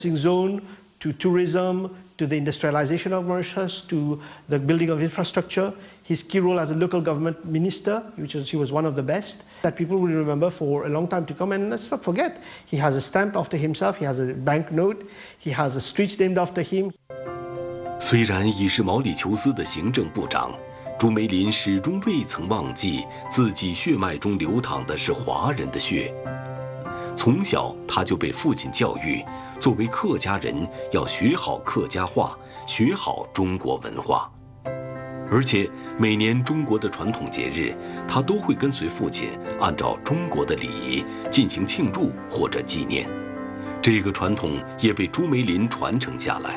zone to tourism to the industrialization of Mauritius to the building of infrastructure. His key role as a local government minister, he was one of the best that people will remember for a long time to come. And let's not forget, he has a stamp after himself, he has a banknote, he has a streets named after him. 虽然已是毛里求斯的行政部长，朱梅林始终未曾忘记自己血脉中流淌的是华人的血。从小他就被父亲教育，作为客家人要学好客家话，学好中国文化。而且每年中国的传统节日，他都会跟随父亲按照中国的礼仪进行庆祝或者纪念。这个传统也被朱梅林传承下来。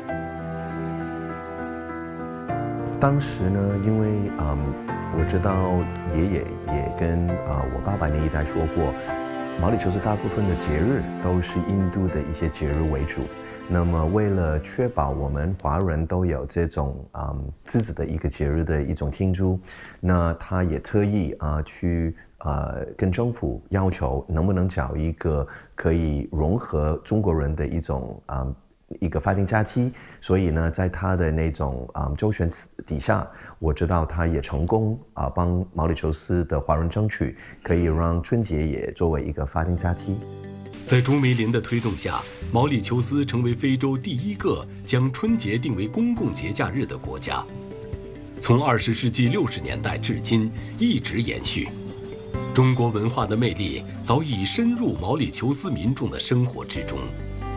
当时呢，因为我知道爷爷也跟我爸爸那一代说过。 毛里求斯大部分的节日都是印度的一些节日为主，那么为了确保我们华人都有这种自己的一个节日的一种庆祝，那他也特意去跟政府要求能不能找一个可以融合中国人的一个法定假期，所以呢，在他的那种周旋底下，我知道他也成功帮毛里求斯的华人争取，可以让春节也作为一个法定假期。 在朱梅林的推动下，毛里求斯成为非洲第一个将春节定为公共节假日的国家。从20世纪60年代至今一直延续。中国文化的魅力早已深入毛里求斯民众的生活之中。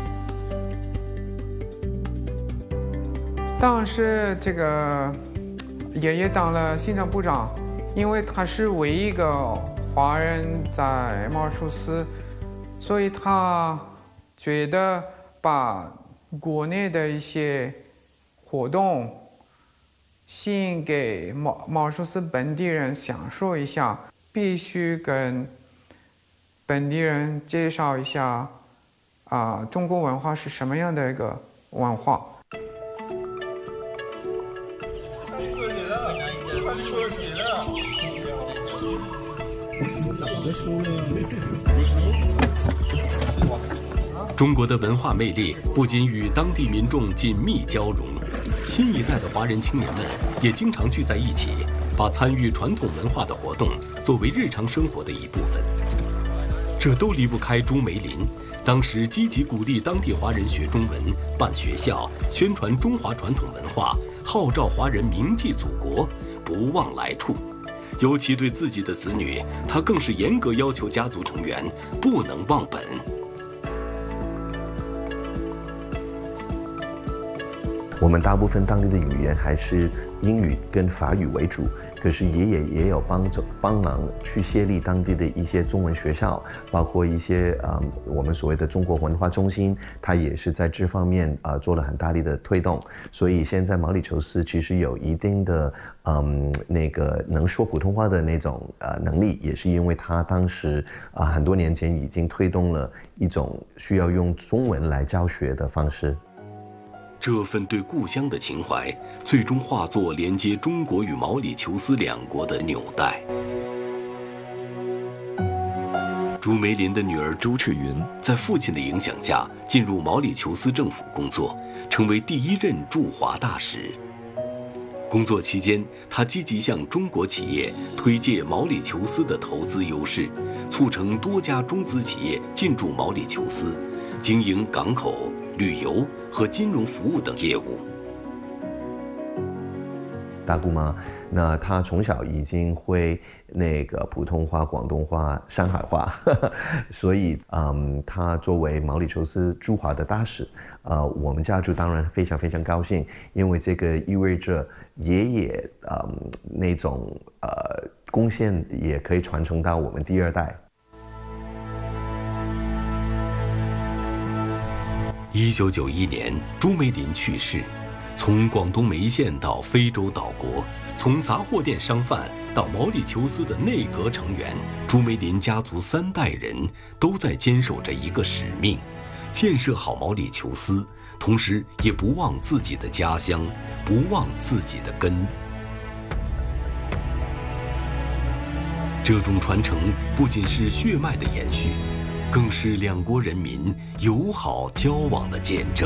当时这个爷爷当了行政部长，因为他是唯一一个华人在毛里求斯，所以他觉得把国内的一些活动吸引给毛里求斯本地人享受一下，必须跟本地人介绍一下中国文化是什么样的一个文化。 中国的文化魅力不仅与当地民众紧密交融，新一代的华人青年们也经常聚在一起，把参与传统文化的活动作为日常生活的一部分。这都离不开朱梅林。当时积极鼓励当地华人学中文、办学校、宣传中华传统文化，号召华人铭记祖国，不忘来处。尤其对自己的子女，他更是严格要求家族成员不能忘本。 我们大部分当地的语言还是英语跟法语为主，可是爷爷也有帮忙去设立当地的一些中文学校，包括一些我们所谓的中国文化中心，他也是在这方面做了很大力的推动。所以现在毛里求斯其实有一定的那个能说普通话的那种能力，也是因为他当时很多年前已经推动了一种需要用中文来教学的方式。 这份对故乡的情怀，最终化作连接中国与毛里求斯两国的纽带。朱梅林的女儿周赤云在父亲的影响下，进入毛里求斯政府工作，成为第1任驻华大使。工作期间，她积极向中国企业推介毛里求斯的投资优势，促成多家中资企业进驻毛里求斯，经营港口、旅游和金融服务等业务。 大姑妈，那她从小已经会那个普通话、广东话、上海话，所以她作为毛里求斯驻华的大使，我们家族当然非常非常高兴，因为这个意味着爷爷那种贡献也可以传承到我们第2代。 1991年，朱梅林去世。从广东梅县到非洲岛国，从杂货店商贩到毛里求斯的内阁成员，朱梅林家族3代人都在坚守着一个使命：建设好毛里求斯，同时也不忘自己的家乡，不忘自己的根。这种传承不仅是血脉的延续。 更是两国人民友好交往的见证。